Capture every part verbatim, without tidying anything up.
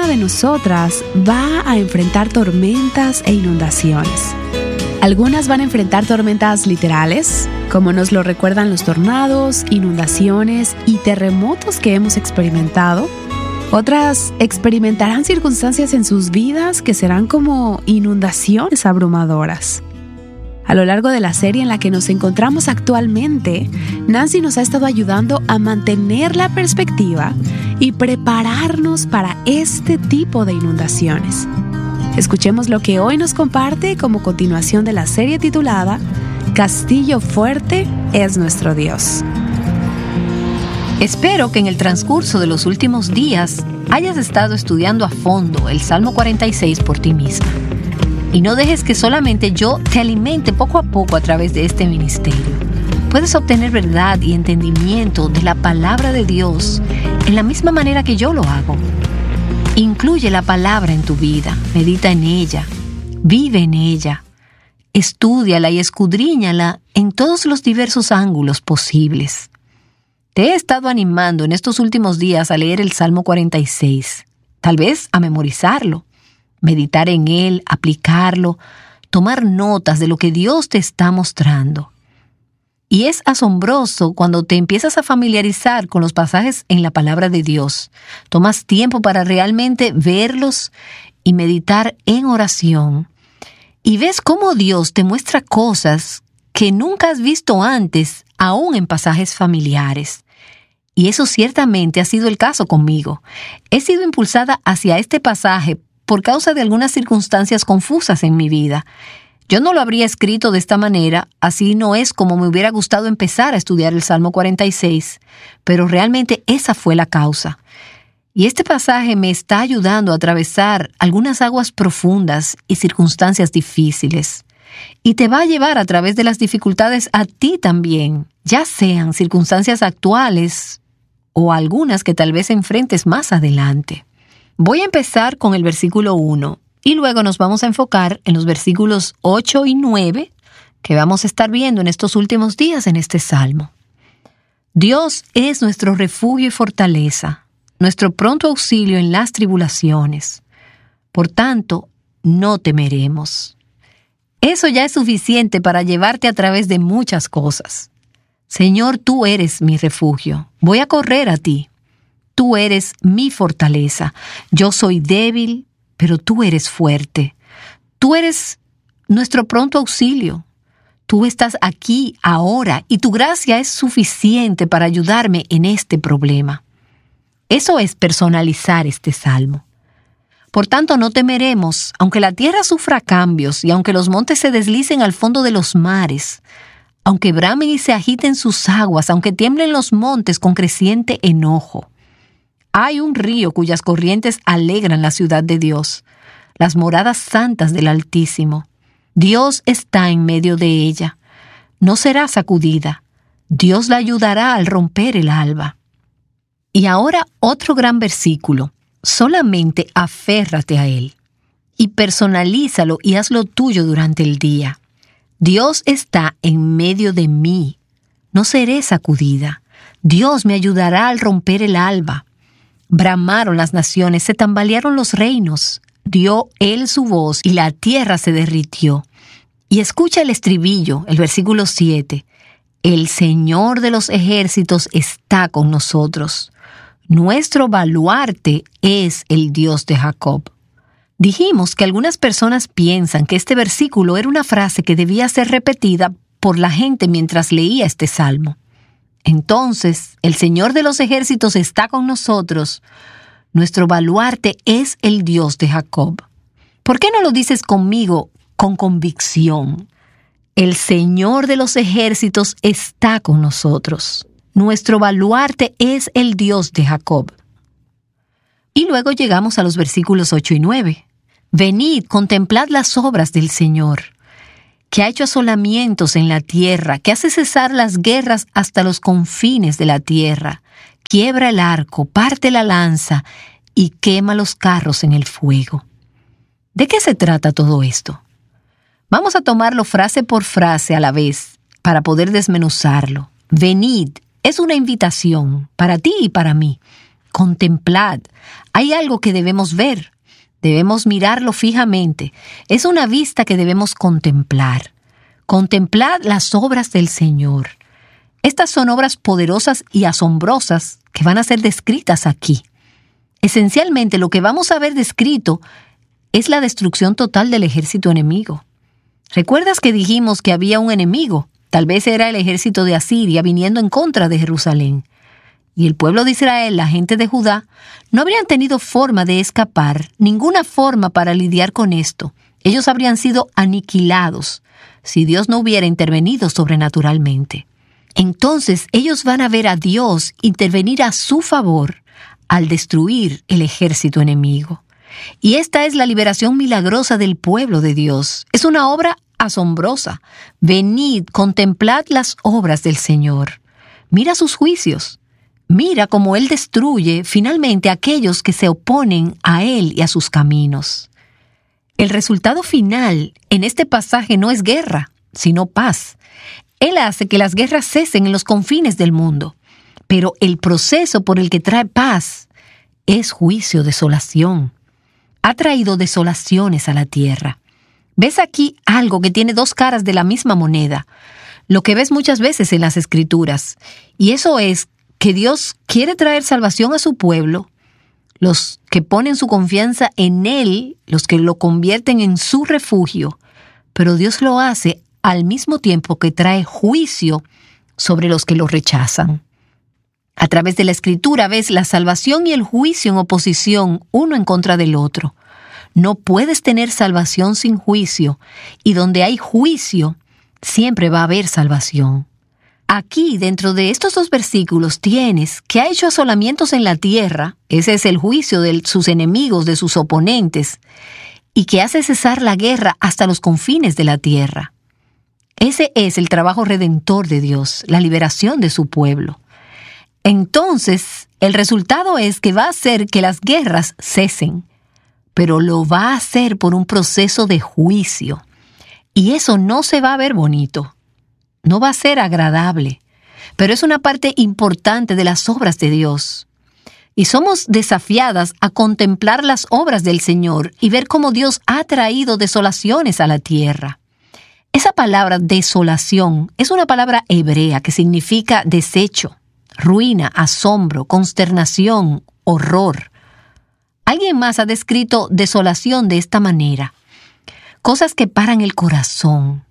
una de nosotras va a enfrentar tormentas e inundaciones. Algunas van a enfrentar tormentas literales, como nos lo recuerdan los tornados, inundaciones y terremotos que hemos experimentado. Otras experimentarán circunstancias en sus vidas que serán como inundaciones abrumadoras. A lo largo de la serie en la que nos encontramos actualmente, Nancy nos ha estado ayudando a mantener la perspectiva y prepararnos para este tipo de inundaciones. Escuchemos lo que hoy nos comparte como continuación de la serie titulada Castillo Fuerte es nuestro Dios. Espero que en el transcurso de los últimos días hayas estado estudiando a fondo el Salmo cuarenta y seis por ti misma. Y no dejes que solamente yo te alimente poco a poco a través de este ministerio. Puedes obtener verdad y entendimiento de la palabra de Dios en la misma manera que yo lo hago. Incluye la palabra en tu vida, medita en ella, vive en ella, estúdiala y escudriñala en todos los diversos ángulos posibles. Te he estado animando en estos últimos días a leer el Salmo cuarenta y seis, tal vez a memorizarlo, meditar en él, aplicarlo, tomar notas de lo que Dios te está mostrando. Y es asombroso cuando te empiezas a familiarizar con los pasajes en la palabra de Dios. Tomas tiempo para realmente verlos y meditar en oración. Y ves cómo Dios te muestra cosas que nunca has visto antes, aún en pasajes familiares. Y eso ciertamente ha sido el caso conmigo. He sido impulsada hacia este pasaje por causa de algunas circunstancias confusas en mi vida. Yo no lo habría escrito de esta manera, así no es como me hubiera gustado empezar a estudiar el Salmo cuarenta y seis, pero realmente esa fue la causa. Y este pasaje me está ayudando a atravesar algunas aguas profundas y circunstancias difíciles. Y te va a llevar a través de las dificultades a ti también, ya sean circunstancias actuales o algunas que tal vez enfrentes más adelante. Voy a empezar con el versículo uno. Y luego nos vamos a enfocar en los versículos ocho y nueve que vamos a estar viendo en estos últimos días en este salmo. Dios es nuestro refugio y fortaleza, nuestro pronto auxilio en las tribulaciones. Por tanto, no temeremos. Eso ya es suficiente para llevarte a través de muchas cosas. Señor, tú eres mi refugio. Voy a correr a ti. Tú eres mi fortaleza. Yo soy débil, pero tú eres fuerte. Tú eres nuestro pronto auxilio. Tú estás aquí, ahora, y tu gracia es suficiente para ayudarme en este problema. Eso es personalizar este salmo. Por tanto, no temeremos, aunque la tierra sufra cambios y aunque los montes se deslicen al fondo de los mares, aunque bramen y se agiten sus aguas, aunque tiemblen los montes con creciente enojo. Hay un río cuyas corrientes alegran la ciudad de Dios, las moradas santas del Altísimo. Dios está en medio de ella. No será sacudida. Dios la ayudará al romper el alba. Y ahora otro gran versículo. Solamente aférrate a él y personalízalo y hazlo tuyo durante el día. Dios está en medio de mí. No seré sacudida. Dios me ayudará al romper el alba. Bramaron las naciones, se tambalearon los reinos. Dio él su voz y la tierra se derritió. Y escucha el estribillo, el versículo siete. El Señor de los ejércitos está con nosotros. Nuestro baluarte es el Dios de Jacob. Dijimos que algunas personas piensan que este versículo era una frase que debía ser repetida por la gente mientras leía este salmo. Entonces, el Señor de los ejércitos está con nosotros. Nuestro baluarte es el Dios de Jacob. ¿Por qué no lo dices conmigo con convicción? El Señor de los ejércitos está con nosotros. Nuestro baluarte es el Dios de Jacob. Y luego llegamos a los versículos ocho y nueve. Venid, contemplad las obras del Señor, que ha hecho asolamientos en la tierra, que hace cesar las guerras hasta los confines de la tierra, quiebra el arco, parte la lanza y quema los carros en el fuego. ¿De qué se trata todo esto? Vamos a tomarlo frase por frase a la vez para poder desmenuzarlo. Venid es una invitación para ti y para mí. contemplad. Hay algo que debemos ver. Debemos mirarlo fijamente. Es una vista que debemos contemplar. Contemplad las obras del Señor. Estas son obras poderosas y asombrosas que van a ser descritas aquí. Esencialmente, lo que vamos a ver descrito es la destrucción total del ejército enemigo. ¿Recuerdas que dijimos que había un enemigo? Tal vez era el ejército de Asiria viniendo en contra de Jerusalén. Y el pueblo de Israel, la gente de Judá, no habrían tenido forma de escapar, ninguna forma para lidiar con esto. Ellos habrían sido aniquilados si Dios no hubiera intervenido sobrenaturalmente. Entonces ellos van a ver a Dios intervenir a su favor al destruir el ejército enemigo. Y esta es la liberación milagrosa del pueblo de Dios. Es una obra asombrosa. Venid, contemplad las obras del Señor. Mira sus juicios. Mira cómo Él destruye finalmente a aquellos que se oponen a Él y a sus caminos. El resultado final en este pasaje no es guerra, sino paz. Él hace que las guerras cesen en los confines del mundo, pero el proceso por el que trae paz es juicio, desolación. Ha traído desolaciones a la tierra. ¿Ves aquí algo que tiene dos caras de la misma moneda? Lo que ves muchas veces en las Escrituras, y eso es que Dios quiere traer salvación a su pueblo, los que ponen su confianza en Él, los que lo convierten en su refugio, pero Dios lo hace al mismo tiempo que trae juicio sobre los que lo rechazan. A través de la Escritura ves la salvación y el juicio en oposición, uno en contra del otro. No puedes tener salvación sin juicio, y donde hay juicio, siempre va a haber salvación. Aquí, dentro de estos dos versículos, tienes que ha hecho asolamientos en la tierra, ese es el juicio de sus enemigos, de sus oponentes, y que hace cesar la guerra hasta los confines de la tierra. Ese es el trabajo redentor de Dios, la liberación de su pueblo. Entonces, el resultado es que va a hacer que las guerras cesen, pero lo va a hacer por un proceso de juicio. Y eso no se va a ver bonito. No va a ser agradable, pero es una parte importante de las obras de Dios. Y somos desafiadas a contemplar las obras del Señor y ver cómo Dios ha traído desolaciones a la tierra. Esa palabra desolación es una palabra hebrea que significa desecho, ruina, asombro, consternación, horror. Alguien más ha descrito desolación de esta manera. Cosas que paran el corazón.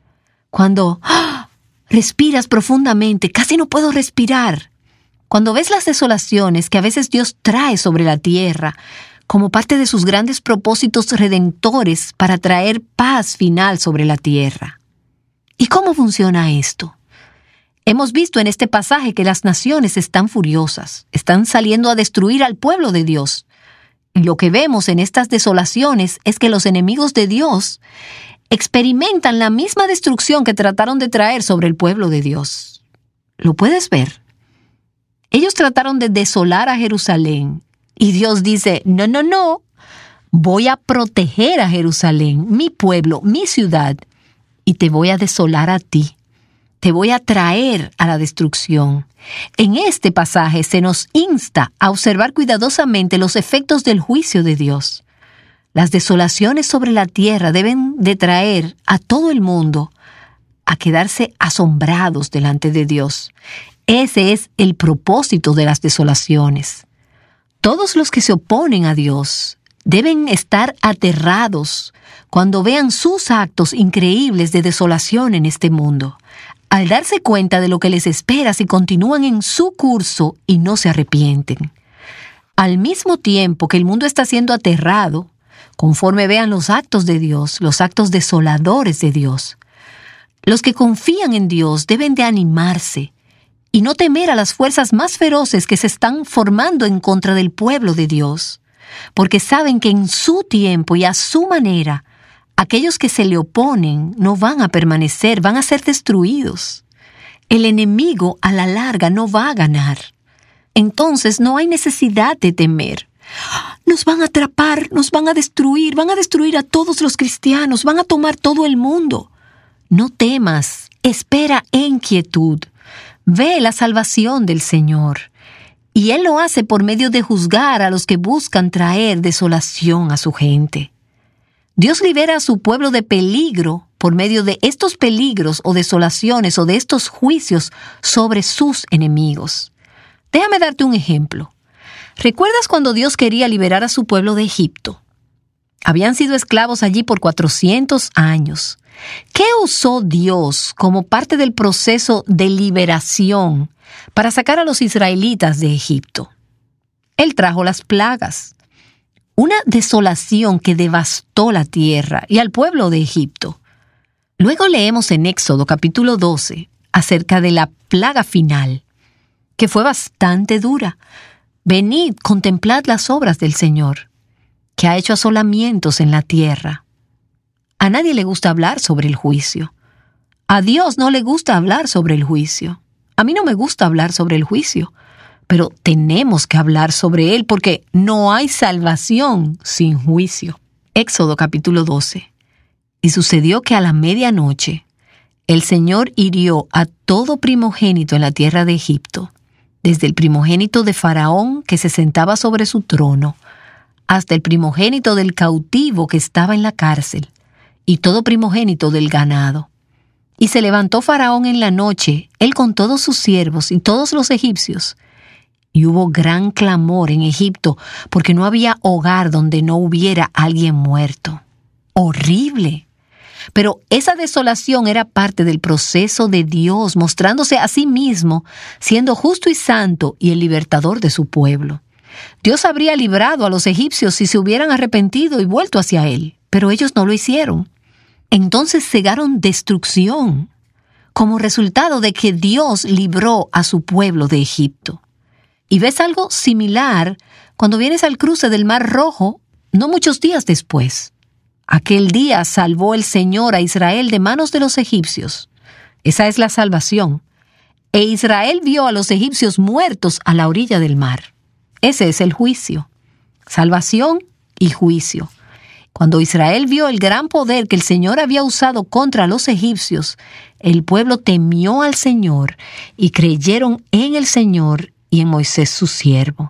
Cuando ¡ah! respiras profundamente, casi no puedo respirar. Cuando ves las desolaciones que a veces Dios trae sobre la tierra, como parte de sus grandes propósitos redentores para traer paz final sobre la tierra. ¿Y cómo funciona esto? Hemos visto en este pasaje que las naciones están furiosas, están saliendo a destruir al pueblo de Dios. Y lo que vemos en estas desolaciones es que los enemigos de Dios experimentan la misma destrucción que trataron de traer sobre el pueblo de Dios. ¿Lo puedes ver? Ellos trataron de desolar a Jerusalén y Dios dice, no, no, no, voy a proteger a Jerusalén, mi pueblo, mi ciudad, y te voy a desolar a ti. Te voy a traer a la destrucción. En este pasaje se nos insta a observar cuidadosamente los efectos del juicio de Dios. Las desolaciones sobre la tierra deben de traer a todo el mundo a quedarse asombrados delante de Dios. Ese es el propósito de las desolaciones. Todos los que se oponen a Dios deben estar aterrados cuando vean sus actos increíbles de desolación en este mundo, al darse cuenta de lo que les espera si continúan en su curso y no se arrepienten. Al mismo tiempo que el mundo está siendo aterrado, conforme vean los actos de Dios, los actos desoladores de Dios, los que confían en Dios deben de animarse y no temer a las fuerzas más feroces que se están formando en contra del pueblo de Dios, porque saben que en su tiempo y a su manera, aquellos que se le oponen no van a permanecer, van a ser destruidos. El enemigo a la larga no va a ganar. Entonces no hay necesidad de temer. Nos van a atrapar, nos van a destruir, van a destruir a todos los cristianos, van a tomar todo el mundo. No temas, espera en quietud. Ve la salvación del Señor. Y Él lo hace por medio de juzgar a los que buscan traer desolación a su gente. Dios libera a su pueblo de peligro por medio de estos peligros o desolaciones o de estos juicios sobre sus enemigos. Déjame darte un ejemplo. ¿Recuerdas cuando Dios quería liberar a su pueblo de Egipto? Habían sido esclavos allí por cuatrocientos años. ¿Qué usó Dios como parte del proceso de liberación para sacar a los israelitas de Egipto? Él trajo las plagas, una desolación que devastó la tierra y al pueblo de Egipto. Luego leemos en Éxodo capítulo doce acerca de la plaga final, que fue bastante dura. Venid, contemplad las obras del Señor, que ha hecho asolamientos en la tierra. A nadie le gusta hablar sobre el juicio. A Dios no le gusta hablar sobre el juicio. A mí no me gusta hablar sobre el juicio, pero tenemos que hablar sobre él porque no hay salvación sin juicio. Éxodo capítulo doce. Y sucedió que a la medianoche el Señor hirió a todo primogénito en la tierra de Egipto, desde el primogénito de Faraón que se sentaba sobre su trono, hasta el primogénito del cautivo que estaba en la cárcel, y todo primogénito del ganado. Y se levantó Faraón en la noche, él con todos sus siervos y todos los egipcios. Y hubo gran clamor en Egipto, porque no había hogar donde no hubiera alguien muerto. ¡Horrible! Pero esa desolación era parte del proceso de Dios, mostrándose a sí mismo, siendo justo y santo y el libertador de su pueblo. Dios habría librado a los egipcios si se hubieran arrepentido y vuelto hacia Él, pero ellos no lo hicieron. Entonces cegaron destrucción, como resultado de que Dios libró a su pueblo de Egipto. Y ves algo similar cuando vienes al cruce del Mar Rojo, no muchos días después. Aquel día salvó el Señor a Israel de manos de los egipcios. Esa es la salvación. E Israel vio a los egipcios muertos a la orilla del mar. Ese es el juicio. Salvación y juicio. Cuando Israel vio el gran poder que el Señor había usado contra los egipcios, el pueblo temió al Señor y creyeron en el Señor y en Moisés su siervo.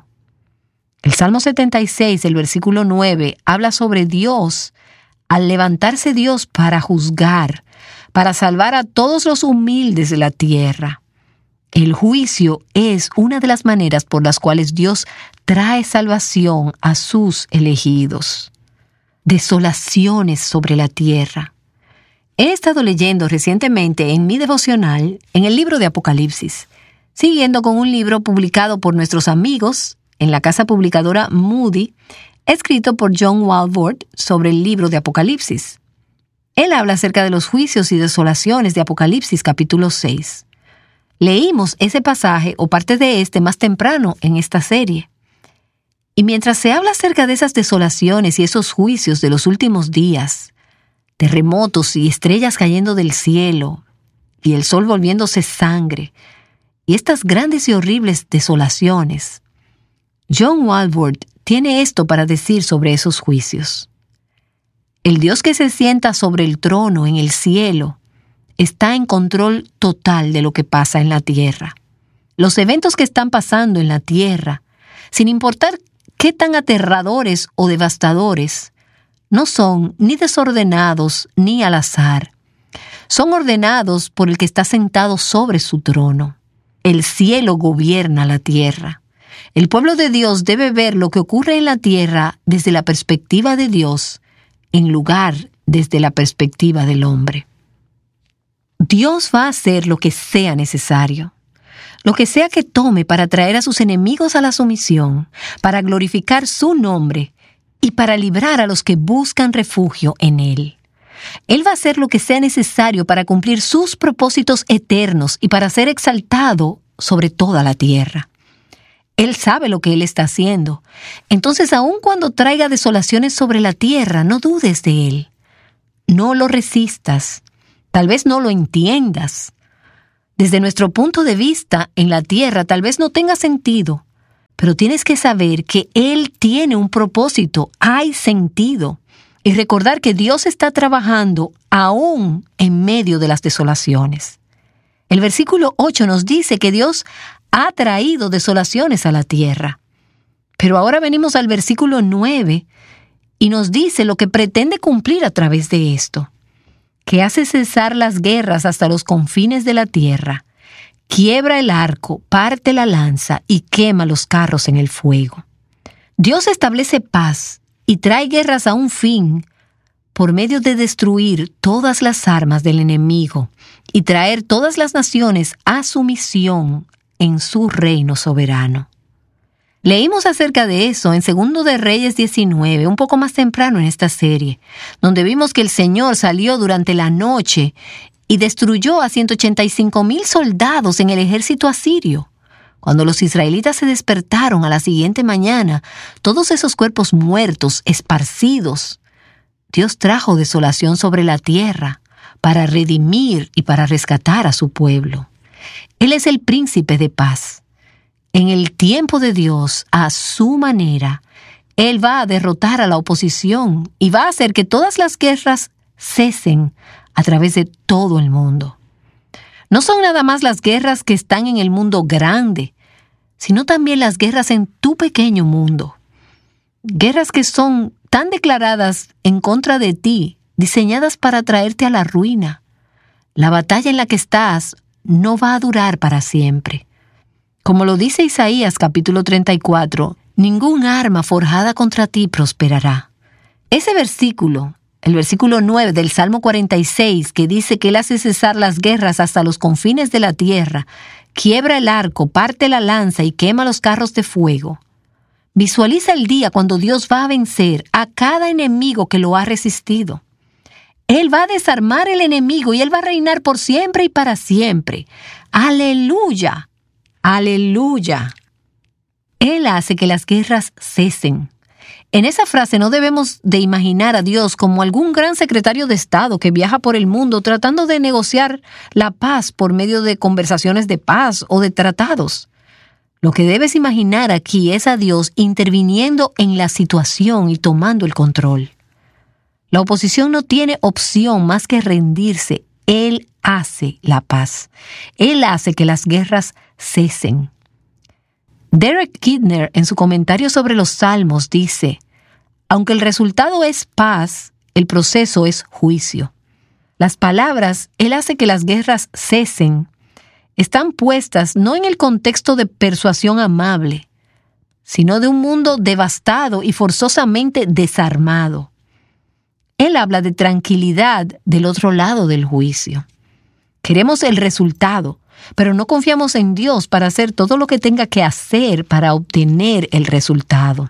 El Salmo setenta y seis, el versículo nueve, habla sobre Dios al levantarse Dios para juzgar, para salvar a todos los humildes de la tierra. El juicio es una de las maneras por las cuales Dios trae salvación a sus elegidos. Desolaciones sobre la tierra. He estado leyendo recientemente en mi devocional en el libro de Apocalipsis, siguiendo con un libro publicado por nuestros amigos en la casa publicadora Moody, escrito por John Walvoord sobre el libro de Apocalipsis. Él habla acerca de los juicios y desolaciones de Apocalipsis capítulo seis. Leímos ese pasaje o parte de este más temprano en esta serie. Y mientras se habla acerca de esas desolaciones y esos juicios de los últimos días, terremotos y estrellas cayendo del cielo, y el sol volviéndose sangre, y estas grandes y horribles desolaciones, John Walvoord tiene esto para decir sobre esos juicios. El Dios que se sienta sobre el trono en el cielo está en control total de lo que pasa en la tierra. Los eventos que están pasando en la tierra, sin importar qué tan aterradores o devastadores, no son ni desordenados ni al azar. Son ordenados por el que está sentado sobre su trono. El cielo gobierna la tierra. El pueblo de Dios debe ver lo que ocurre en la tierra desde la perspectiva de Dios, en lugar desde la perspectiva del hombre. Dios va a hacer lo que sea necesario, lo que sea que tome para traer a sus enemigos a la sumisión, para glorificar su nombre y para librar a los que buscan refugio en Él. Él va a hacer lo que sea necesario para cumplir sus propósitos eternos y para ser exaltado sobre toda la tierra. Él sabe lo que Él está haciendo. Entonces, aun cuando traiga desolaciones sobre la tierra, no dudes de Él. No lo resistas. Tal vez no lo entiendas. Desde nuestro punto de vista, en la tierra tal vez no tenga sentido, pero tienes que saber que Él tiene un propósito, hay sentido, y recordar que Dios está trabajando aún en medio de las desolaciones. El versículo ocho nos dice que Dios ha traído desolaciones a la tierra. Pero ahora venimos al versículo nueve y nos dice lo que pretende cumplir a través de esto, que hace cesar las guerras hasta los confines de la tierra, quiebra el arco, parte la lanza y quema los carros en el fuego. Dios establece paz y trae guerras a un fin por medio de destruir todas las armas del enemigo y traer todas las naciones a sumisión en su reino soberano. Leímos acerca de eso en Segundo de Reyes diecinueve, un poco más temprano en esta serie, donde vimos que el Señor salió durante la noche y destruyó a ciento ochenta y cinco mil soldados en el ejército asirio. Cuando los israelitas se despertaron a la siguiente mañana, todos esos cuerpos muertos, esparcidos, Dios trajo desolación sobre la tierra para redimir y para rescatar a su pueblo. Él es el príncipe de paz. En el tiempo de Dios, a su manera, Él va a derrotar a la oposición y va a hacer que todas las guerras cesen a través de todo el mundo. No son nada más las guerras que están en el mundo grande, sino también las guerras en tu pequeño mundo. Guerras que son tan declaradas en contra de ti, diseñadas para traerte a la ruina. La batalla en la que estás no va a durar para siempre. Como lo dice Isaías capítulo treinta y cuatro, ningún arma forjada contra ti prosperará. Ese versículo, el versículo nueve del Salmo cuarenta y seis, que dice que Él hace cesar las guerras hasta los confines de la tierra, quiebra el arco, parte la lanza y quema los carros de fuego. Visualiza el día cuando Dios va a vencer a cada enemigo que lo ha resistido. Él va a desarmar el enemigo y Él va a reinar por siempre y para siempre. ¡Aleluya! ¡Aleluya! Él hace que las guerras cesen. En esa frase no debemos de imaginar a Dios como algún gran secretario de Estado que viaja por el mundo tratando de negociar la paz por medio de conversaciones de paz o de tratados. Lo que debes imaginar aquí es a Dios interviniendo en la situación y tomando el control. La oposición no tiene opción más que rendirse. Él hace la paz. Él hace que las guerras cesen. Derek Kidner, en su comentario sobre los Salmos, dice: aunque el resultado es paz, el proceso es juicio. Las palabras "Él hace que las guerras cesen" están puestas no en el contexto de persuasión amable, sino de un mundo devastado y forzosamente desarmado. Él habla de tranquilidad del otro lado del juicio. Queremos el resultado, pero no confiamos en Dios para hacer todo lo que tenga que hacer para obtener el resultado.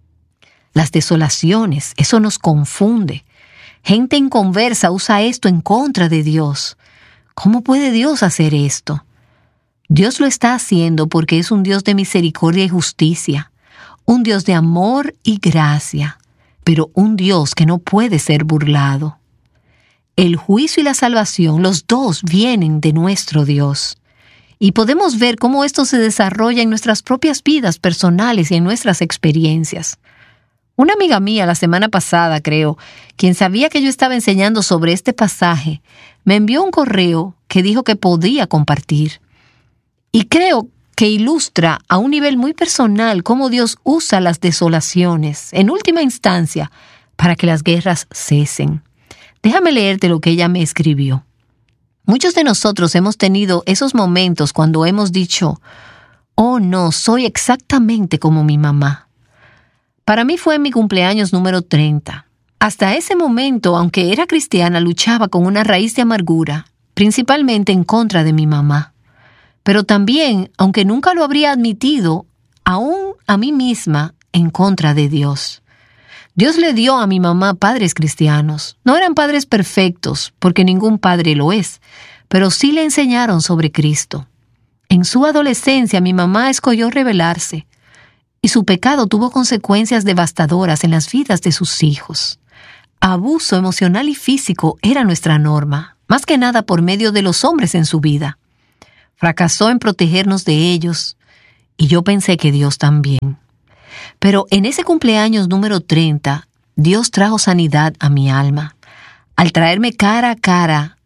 Las desolaciones, eso nos confunde. Gente inconversa usa esto en contra de Dios. ¿Cómo puede Dios hacer esto? Dios lo está haciendo porque es un Dios de misericordia y justicia, un Dios de amor y gracia, pero un Dios que no puede ser burlado. El juicio y la salvación, los dos vienen de nuestro Dios. Y podemos ver cómo esto se desarrolla en nuestras propias vidas personales y en nuestras experiencias. Una amiga mía la semana pasada, creo, quien sabía que yo estaba enseñando sobre este pasaje, me envió un correo que dijo que podía compartir. Y creo que ilustra a un nivel muy personal cómo Dios usa las desolaciones, en última instancia, para que las guerras cesen. Déjame leerte lo que ella me escribió. Muchos de nosotros hemos tenido esos momentos cuando hemos dicho: oh no, soy exactamente como mi mamá. Para mí fue en mi cumpleaños número treinta. Hasta ese momento, aunque era cristiana, luchaba con una raíz de amargura, principalmente en contra de mi mamá. Pero también, aunque nunca lo habría admitido, aún a mí misma, en contra de Dios. Dios le dio a mi mamá padres cristianos. No eran padres perfectos, porque ningún padre lo es, pero sí le enseñaron sobre Cristo. En su adolescencia, mi mamá escogió rebelarse, y su pecado tuvo consecuencias devastadoras en las vidas de sus hijos. Abuso emocional y físico era nuestra norma, más que nada por medio de los hombres en su vida. Fracasó en protegernos de ellos, y yo pensé que Dios también. Pero en ese cumpleaños número treinta, Dios trajo sanidad a mi alma, al traerme cara a cara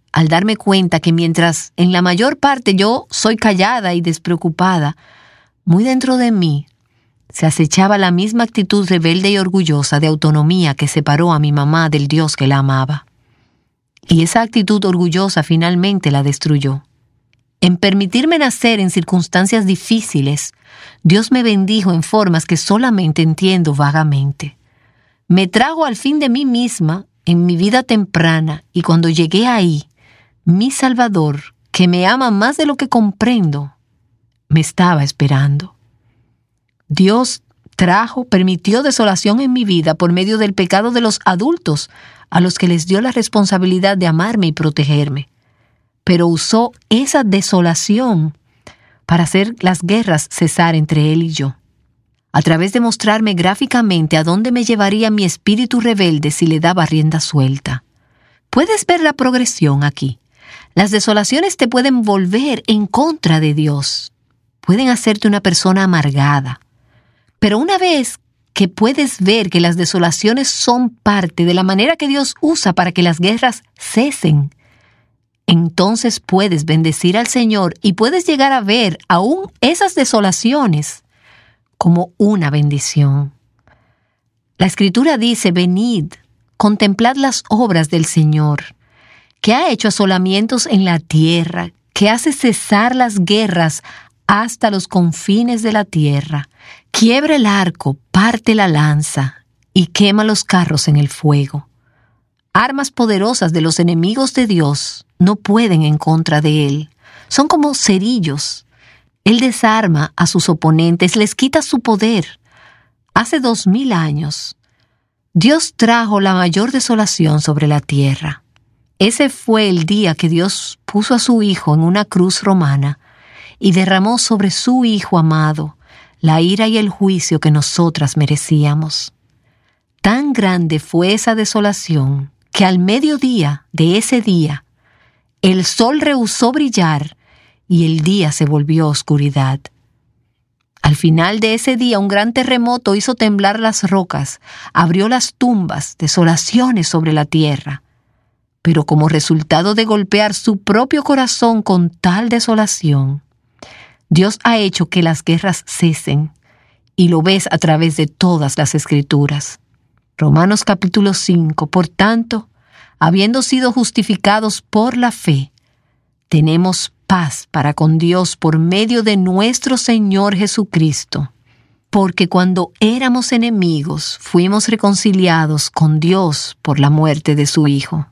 al darme cuenta que mientras en la mayor parte yo soy callada y despreocupada, muy dentro de mí se acechaba la misma actitud rebelde y orgullosa de autonomía que separó a mi mamá del Dios que la amaba. Y esa actitud orgullosa finalmente la destruyó. En permitirme nacer en circunstancias difíciles, Dios me bendijo en formas que solamente entiendo vagamente. Me trajo al fin de mí misma en mi vida temprana, y cuando llegué ahí, mi Salvador, que me ama más de lo que comprendo, me estaba esperando. Dios trajo, permitió desolación en mi vida por medio del pecado de los adultos, a los que les dio la responsabilidad de amarme y protegerme. Pero usó esa desolación para hacer las guerras cesar entre él y yo, a través de mostrarme gráficamente a dónde me llevaría mi espíritu rebelde si le daba rienda suelta. Puedes ver la progresión aquí. Las desolaciones te pueden volver en contra de Dios. Pueden hacerte una persona amargada. Pero una vez que puedes ver que las desolaciones son parte de la manera que Dios usa para que las guerras cesen, entonces puedes bendecir al Señor y puedes llegar a ver aún esas desolaciones como una bendición. La Escritura dice: venid, contemplad las obras del Señor, que ha hecho asolamientos en la tierra, que hace cesar las guerras hasta los confines de la tierra, quiebra el arco, parte la lanza y quema los carros en el fuego. Armas poderosas de los enemigos de Dios no pueden en contra de Él. Son como cerillos. Él desarma a sus oponentes, les quita su poder. Hace dos mil años, Dios trajo la mayor desolación sobre la tierra. Ese fue el día que Dios puso a su Hijo en una cruz romana y derramó sobre su Hijo amado la ira y el juicio que nosotras merecíamos. Tan grande fue esa desolación que al mediodía de ese día, el sol rehusó brillar y el día se volvió oscuridad. Al final de ese día, un gran terremoto hizo temblar las rocas, abrió las tumbas, desolaciones sobre la tierra. Pero como resultado de golpear su propio corazón con tal desolación, Dios ha hecho que las guerras cesen, y lo ves a través de todas las Escrituras. Romanos capítulo cinco, por tanto, habiendo sido justificados por la fe, tenemos paz para con Dios por medio de nuestro Señor Jesucristo, porque cuando éramos enemigos, fuimos reconciliados con Dios por la muerte de su Hijo.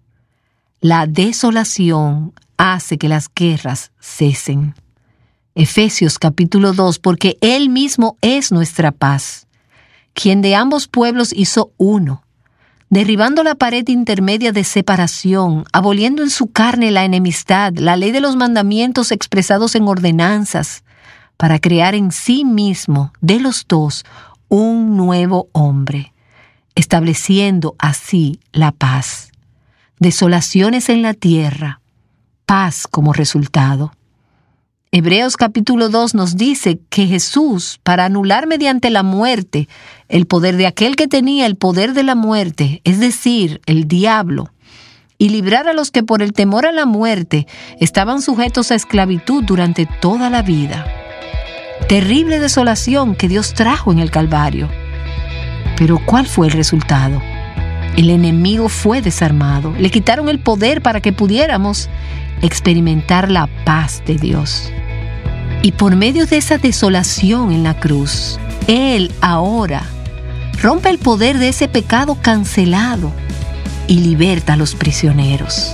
La desolación hace que las guerras cesen. Efesios capítulo dos, porque Él mismo es nuestra paz, quien de ambos pueblos hizo uno, derribando la pared intermedia de separación, aboliendo en su carne la enemistad, la ley de los mandamientos expresados en ordenanzas, para crear en sí mismo, de los dos, un nuevo hombre, estableciendo así la paz. Desolaciones en la tierra, paz como resultado. Hebreos capítulo dos nos dice que Jesús, para anular mediante la muerte el poder de aquel que tenía el poder de la muerte, es decir, el diablo, y librar a los que por el temor a la muerte estaban sujetos a esclavitud durante toda la vida. Terrible desolación que Dios trajo en el Calvario. Pero ¿cuál fue el resultado? El enemigo fue desarmado. Le quitaron el poder para que pudiéramos experimentar la paz de Dios. Y por medio de esa desolación en la cruz, Él ahora rompe el poder de ese pecado cancelado y liberta a los prisioneros.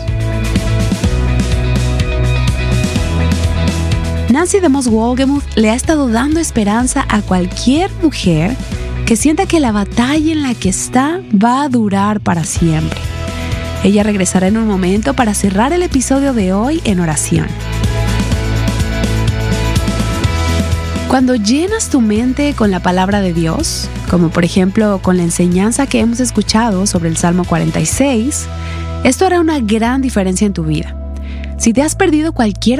Nancy DeMoss Wolgemuth le ha estado dando esperanza a cualquier mujer que sienta que la batalla en la que está va a durar para siempre. Ella regresará en un momento para cerrar el episodio de hoy en oración. Cuando llenas tu mente con la palabra de Dios, como por ejemplo con la enseñanza que hemos escuchado sobre el Salmo cuarenta y seis, esto hará una gran diferencia en tu vida. Si te has perdido cualquier